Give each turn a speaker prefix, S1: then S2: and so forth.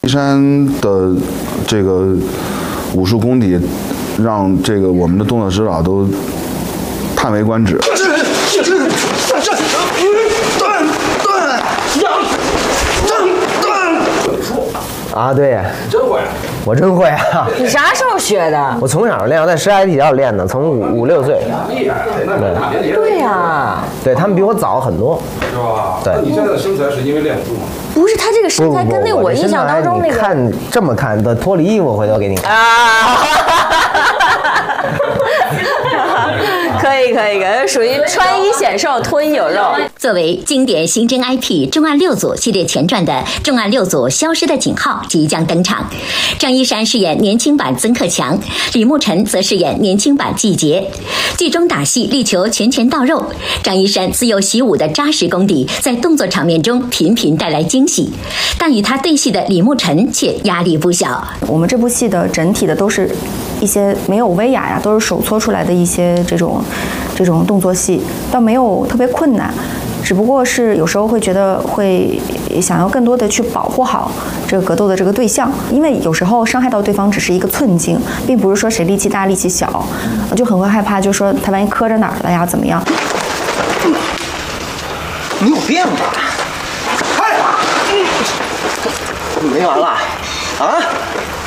S1: 山的这个武术功底，让这个我们的动作指导都叹为观止。
S2: 啊，对，
S3: 真会，
S2: 我真会啊！
S4: 你啥时候学的？
S2: 我从小练，我在师大体校练的，从五六岁。
S3: 厉害，对，
S4: 对呀，
S2: 对他们比我早很多，
S3: 是吧？
S2: 对。
S3: 那你现在的身材是因为练武术吗？
S4: 不是他这个身材跟那我印象当中那个，
S2: 看这么看的，脱离衣服回头给你看。
S4: 可以，属于穿衣显瘦，脱衣有肉。
S5: 作为经典刑侦 IP《重案六组》系列前传的《重案六组：消失的警号》即将登场，张一山饰演年轻版曾克强，李慕辰则饰演年轻版季杰。剧中打戏力求拳拳到肉，张一山自幼习武的扎实功底，在动作场面中频频带来惊喜，但与他对戏的李慕辰却压力不小。
S6: 我们这部戏的整体的都是一些没有威亚呀，都是手搓出来的一些这种动作戏，倒没有特别困难，只不过是有时候会觉得会想要更多的去保护好这个格斗的这个对象，因为有时候伤害到对方只是一个寸劲，并不是说谁力气大力气小，我就很会害怕，就说他万一磕着哪儿了呀，怎么样？
S2: 你有病吧？没完了啊！